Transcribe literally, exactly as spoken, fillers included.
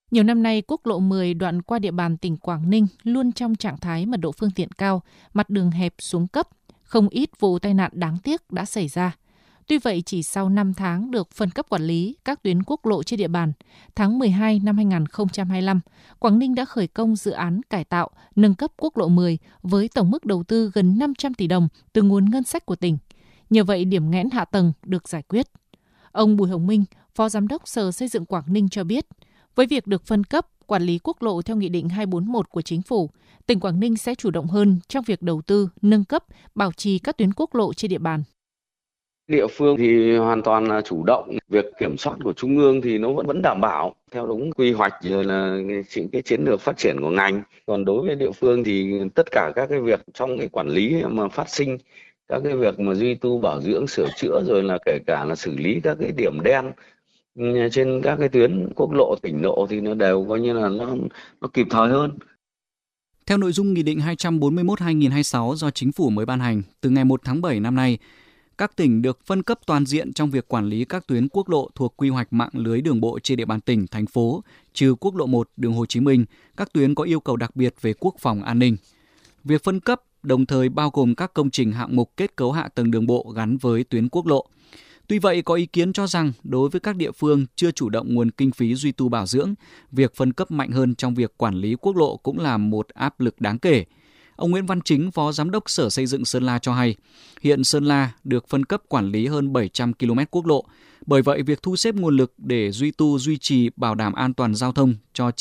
Nhiều năm nay, quốc lộ mười đoạn qua địa bàn tỉnh Quảng Ninh luôn trong trạng thái mật độ phương tiện cao, mặt đường hẹp xuống cấp, không ít vụ tai nạn đáng tiếc đã xảy ra. Tuy vậy, chỉ sau năm tháng được phân cấp quản lý các tuyến quốc lộ trên địa bàn, tháng mười hai năm hai nghìn không trăm hai mươi lăm, Quảng Ninh đã khởi công dự án cải tạo, nâng cấp quốc lộ mười với tổng mức đầu tư gần năm trăm tỷ đồng từ nguồn ngân sách của tỉnh. Nhờ vậy, điểm nghẽn hạ tầng được giải quyết. Ông Bùi Hồng Minh, Phó Giám đốc Sở Xây dựng Quảng Ninh cho biết, với việc được phân cấp, quản lý quốc lộ theo Nghị định hai bốn một của Chính phủ, tỉnh Quảng Ninh sẽ chủ động hơn trong việc đầu tư, nâng cấp, bảo trì các tuyến quốc lộ trên địa bàn. Địa phương thì hoàn toàn là chủ động, việc kiểm soát của Trung ương thì nó vẫn vẫn đảm bảo theo đúng quy hoạch rồi là những cái chiến lược phát triển của ngành. Còn đối với địa phương thì tất cả các cái việc trong cái quản lý mà phát sinh, các cái việc mà duy tu bảo dưỡng sửa chữa rồi là kể cả là xử lý các cái điểm đen trên các cái tuyến quốc lộ tỉnh lộ thì nó đều coi như là nó nó kịp thời hơn. Theo nội dung Nghị định hai trăm bốn mươi mốt trên hai nghìn không trăm hai mươi sáu do Chính phủ mới ban hành, từ ngày một tháng bảy năm nay, các tỉnh được phân cấp toàn diện trong việc quản lý các tuyến quốc lộ thuộc quy hoạch mạng lưới đường bộ trên địa bàn tỉnh, thành phố, trừ quốc lộ một, đường Hồ Chí Minh, các tuyến có yêu cầu đặc biệt về quốc phòng an ninh. Việc phân cấp đồng thời bao gồm các công trình hạng mục kết cấu hạ tầng đường bộ gắn với tuyến quốc lộ. Tuy vậy, có ý kiến cho rằng đối với các địa phương chưa chủ động nguồn kinh phí duy tu bảo dưỡng, việc phân cấp mạnh hơn trong việc quản lý quốc lộ cũng là một áp lực đáng kể. Ông Nguyễn Văn Chính, Phó Giám đốc Sở Xây dựng Sơn La cho hay, hiện Sơn La được phân cấp quản lý hơn bảy trăm ki lô mét quốc lộ. Bởi vậy, việc thu xếp nguồn lực để duy tu, duy trì, bảo đảm an toàn giao thông cho